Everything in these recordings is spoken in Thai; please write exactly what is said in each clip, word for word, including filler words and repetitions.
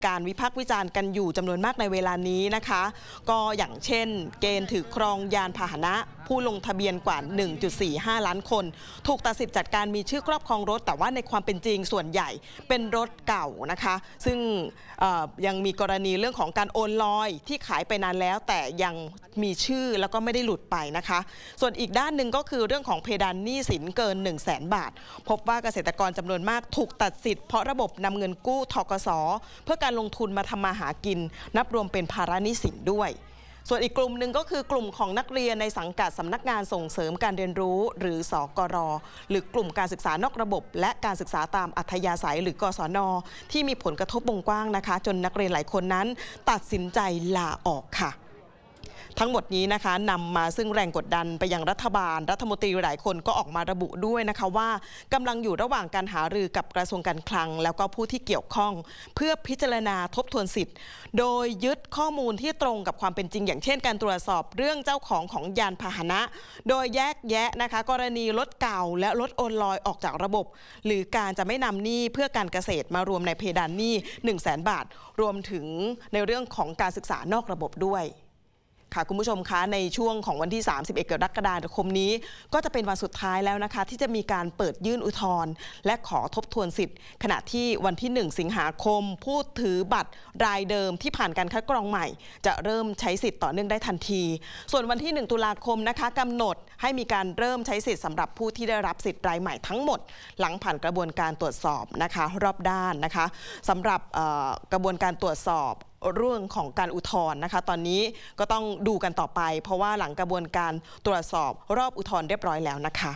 การวิพากษ์วิจารณ์กันอยู่จำนวนมากในเวลานี้นะคะก็อย่างเช่นเกณฑ์ถือครองยานพาหนะผู้ลงทะเบียนกว่า หนึ่งจุดสี่ห้า ล้านคนถูกตัดสิทธิ์จัดการมีชื่อครอบครองรถแต่ว่าในความเป็นจริงส่วนใหญ่เป็นรถเก่านะคะซึ่งยังมีกรณีเรื่องของการโอนลอยที่ขายไปนานแล้วแต่ยังมีชื่อแล้วก็ไม่ได้หลุดไปนะคะส่วนอีกด้านหนึ่งก็คือเรื่องของเพดานหนี้สินเกิน หนึ่งแสน บาทพบว่าเกษตรกรจำนวนมากถูกตัดสิทธิ์เพราะระบบนำเงินกู้ธกส.เพื่อการลงทุนมาทำมาหากินนับรวมเป็นภาระหนี้สินด้วยส่วนอีกกลุ่มหนึ่งก็คือกลุ่มของนักเรียนในสังกัดสำนักงานส่งเสริมการเรียนรู้หรือสกร.หรือกลุ่มการศึกษานอกระบบและการศึกษาตามอัธยาศัยหรือกศน.ที่มีผลกระทบวงกว้างนะคะจนนักเรียนหลายคนนั้นตัดสินใจลาออกค่ะทั้งหมดนี้นะคะนำมาซึ่งแรงกดดันไปยังรัฐบาลรัฐมนตรีหลายคนก็ออกมาระบุด้วยนะคะว่ากำลังอยู่ระหว่างการหารือกับกระทรวงการคลังแล้วก็ผู้ที่เกี่ยวข้องเพื่อพิจารณาทบทวนสิทธิ์โดยยึดข้อมูลที่ตรงกับความเป็นจริงอย่างเช่นการตรวจสอบเรื่องเจ้าของของยานพาหนะโดยแยกแยะนะคะกรณีรถเก่าและรถโอนลอยออกจากระบบหรือการจะไม่นำหนี้เพื่อการเกษตรมารวมในเพดานหนี้ หนึ่งแสน บาทรวมถึงในเรื่องของการศึกษานอกระบบด้วยค่ะคุณผู้ชมคะในช่วงของวันที่สามสิบเอ็ดกรกฎาคมนี้ก็จะเป็นวันสุดท้ายแล้วนะคะที่จะมีการเปิดยื่นอุทธรณ์และขอทบทวนสิทธิ์ขณะที่วันที่หนึ่งสิงหาคมผู้ถือบัตรรายเดิมที่ผ่านการคัดกรองใหม่จะเริ่มใช้สิทธิ์ต่อเนื่องได้ทันทีส่วนวันที่หนึ่งตุลาคมนะคะกำหนดให้มีการเริ่มใช้สิทธิ์สำหรับผู้ที่ได้รับสิทธิ์รายใหม่ทั้งหมดหลังผ่านกระบวนการตรวจสอบนะคะรอบด้านนะคะสำหรับกระบวนการตรวจสอบเรื่องของการอุทธรณ์นะคะตอนนี้ก็ต้องดูกันต่อไปเพราะว่าหลังกระบวนการตรวจสอบรอบอุทธรณ์เรียบร้อยแล้วนะคะ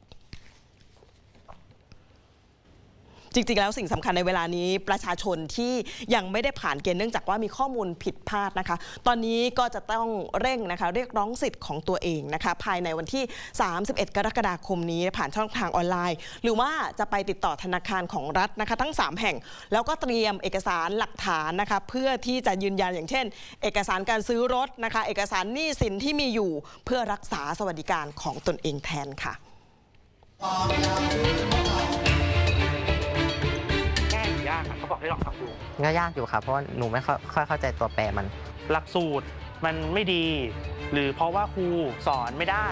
จริงๆแล้วสิ่งสำคัญในเวลานี้ประชาชนที่ยังไม่ได้ผ่านเกณฑ์เนื่องจากว่ามีข้อมูลผิดพลาดนะคะตอนนี้ก็จะต้องเร่งนะคะเรียกร้องสิทธิ์ของตัวเองนะคะภายในวันที่สามสิบเอ็ดกรกฎาคมนี้ผ่านช่องทางออนไลน์หรือว่าจะไปติดต่อธนาคารของรัฐนะคะทั้งสามแห่งแล้วก็เตรียมเอกสารหลักฐานนะคะเพื่อที่จะยืนยันอย่างเช่นเอกสารการซื้อรถนะคะเอกสารหนี้สินที่มีอยู่เพื่อรักษาสวัสดิการของตนเองแทนค่ะเขาบอกให้ลองทำดูก็ยากอยู่ครับเพราะว่าหนูไม่ค่อยเข้าใจตัวแปรมันหลักสูตรมันไม่ดีหรือเพราะว่าครูสอนไม่ได้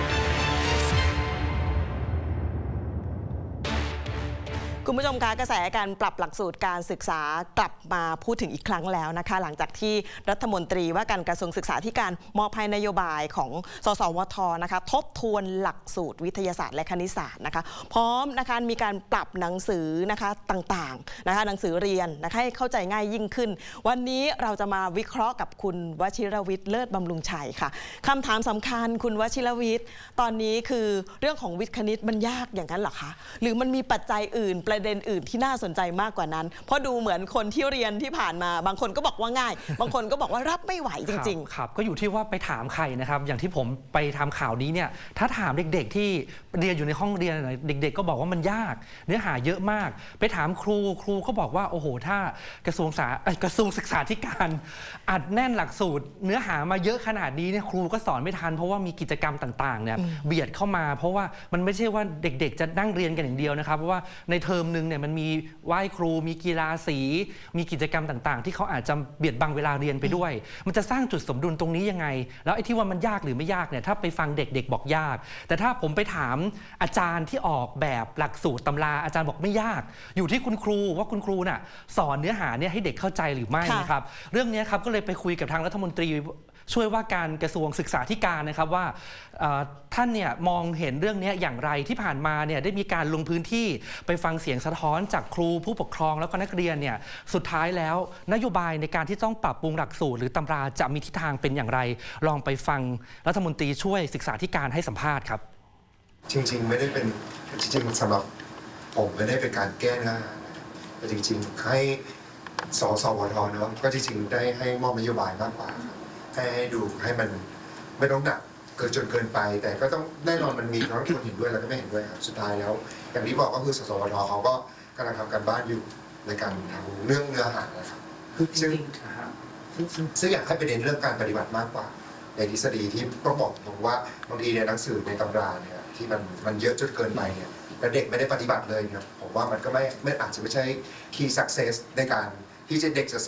คุณผู้ชมคะกระแสการปรับหลักสูตรการศึกษากลับมาพูดถึงอีกครั้งแล้วนะคะหลังจากที่รัฐมนตรีว่าการกระทรวงศึกษาธิการมอบให้นโยบายของสสวทนะคะทบทวนหลักสูตรวิทยาศาสตร์และคณิตศาสตร์นะคะพร้อมนะคะมีการปรับหนังสือนะคะต่างๆนะคะหนังสือเรียนนะคะให้เข้าใจง่ายยิ่งขึ้นวันนี้เราจะมาวิเคราะห์กับคุณวชิรวิทย์เลิศบำรุงชัยค่ะคำถามสำคัญคุณวชิรวิทย์ตอนนี้คือเรื่องของวิทย์คณิตมันยากอย่างนั้นหรอคะหรือมันมีปัจจัยอื่นประเด็นอื่นที่น่าสนใจมากกว่านั้นเพราะดูเหมือนคนที่เรียนที่ผ่านมาบางคนก็บอกว่าง่ายบางคนก็บอกว่ารับไม่ไหวจริงๆครับก็อยู่ที่ว่าไปถามใครนะครับอย่างที่ผมไปทำข่าวนี้เนี่ยถ้าถามเด็กๆที่เรียนอยู่ในห้องเรียนเด็กๆก็บอกว่ามันยากเนื้อหาเยอะมากไปถามครูครูก็บอกว่าโอ้โหถ้ากระทรวงสากระทรวงศึกษาธิการอัดแน่นหลักสูตรเนื้อหามาเยอะขนาดนี้เนี่ยครูก็สอนไม่ทันเพราะว่ามีกิจกรรมต่างๆเนี่ยเบียดเข้ามาเพราะว่ามันไม่ใช่ว่าเด็กๆจะนั่งเรียนกันอย่างเดียวนะครับเพราะว่าในเทอมนึงเนี่ยมันมีไหว้ครูมีกีฬาสีมีกิจกรรมต่างๆที่เขาอาจจะเบียดบังเวลาเรียนไปด้วยมันจะสร้างจุดสมดุลตรงนี้ยังไงแล้วไอ้ที่ว่ามันยากหรือไม่ยากเนี่ยถ้าไปฟังเด็กๆบอกยากแต่ถ้าผมไปถามอาจารย์ที่ออกแบบหลักสูตรตำราอาจารย์บอกไม่ยากอยู่ที่คุณครูว่าคุณครูน่ะสอนเนื้อหาเนี่ยให้เด็กเข้าใจหรือไม่นะครับเรื่องนี้ครับก็เลยไปคุยกับทางรัฐมนตรีช่วยว่าการกระทรวงศึกษาธิการนะครับว่าท่านเนี่ยมองเห็นเรื่องนี้อย่างไรที่ผ่านมาเนี่ยได้มีการลงพื้นที่ไปฟังเสียงสะท้อนจากครูผู้ปกครองแล้วก็นักเรียนเนี่ยสุดท้ายแล้วนโยบายในการที่ต้องปรับปรุงหลักสูตรหรือตำราจะมีทิศทางเป็นอย่างไรลองไปฟังรัฐมนตรีช่วยศึกษาธิการให้สัมภาษณ์ครับจริงๆไม่ได้เป็นจริงๆสำหรับผมไม่ได้เป็นการแก้หน้าแต่จริงๆให้สสวทเนาะก็จริงๆได้ให้มอบนโยบายมากกว่าให้ดูให้มันไม่ต้องหนักเกินจนเกินไปแต่ก็ต้องแน่นอนมันมีทั้งคนเห็นด้วยแล้วก็ไม่เห็นด้วยครับสุดท้ายแล้วอย่างที่บอกก็คือสสวทเขาก็กำลังทำการบ้านอยู่ในการทำเรื่องเนื้อหานะครับซึ่งซึ่งอยากให้ประเด็นเรื่องการปฏิบัติมากกว่าในทฤษฎีที่ต้องบอกตรงว่าบางทีในหนังสือในตำราเนี่ยที่มันมันเยอะจนเกินไปเนี่ยและเด็กไม่ได้ปฏิบัติเลยเนี่ยผมว่ามันก็ไม่ไม่อาจจะไม่ใช่ key success ในการที่จะเด็กจะ